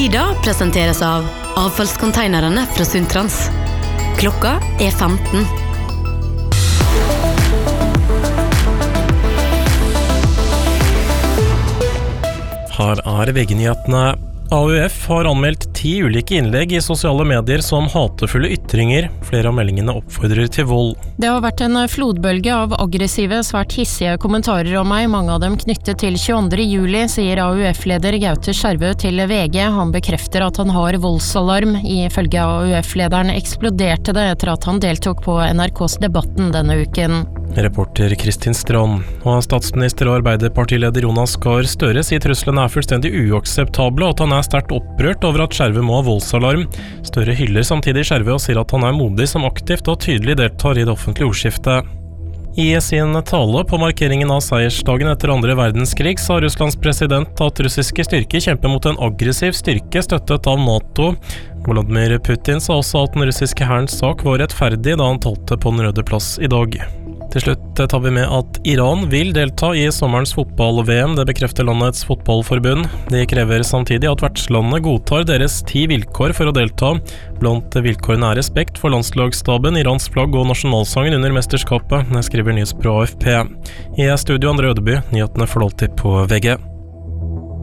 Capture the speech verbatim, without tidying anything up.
Nyhetsmorgenlyder presenteres av avfallskonteinerne fra Sundtrans. Klokka er femten. Her er V G-nyhetene. A U F har anmeldt ti ulike innlegg i sosiale medier som hatefulle ytringer. Flere av meldingene oppfordrer til vold. Det har vært en flodbølge av aggressive, svært hissige kommentarer om meg, mange av dem knyttet til tjueandre juli, sier A U F-leder Gaute Skjervø til V G. Han bekrefter at han har voldsalarm. Ifølge A U F-lederen eksploderte det etter at han deltok på N R K's Debatten denne uken. Reporter Kristin Strand og statsminister og arbeiderpartileder Jonas Gahr Støre sier truslene er fullstendig uakseptable, og at han er sterkt opprørt over at Skjervø må ha voldsalarm. Støre hyller samtidig Skjervø og sier at han er modig som aktivt og tydelig deltar i det offentlige ordskiftet. I sin tale på markeringen av seiersdagen etter andre verdenskrig sa Russlands president at russiske styrker kjemper mot en aggressiv styrke støttet av NATO. Vladimir Putin sa også at den russiske hærens sak var rettferdig da han talte på Den røde plass i dag. Til slutt tar vi med at Iran vil delta i sommerens fotball-V M, det bekrefter landets fotballforbund. De krever samtidig at vertslandet godtar deres ti vilkår for å delta. Blant vilkårene er respekt for landslagsstaben, Irans flagg og nasjonalsangen under mesterskapet, det skriver Nyhetsbyrået A F P. I studio Andre Ødeby, nyhetene får du alltid på V G.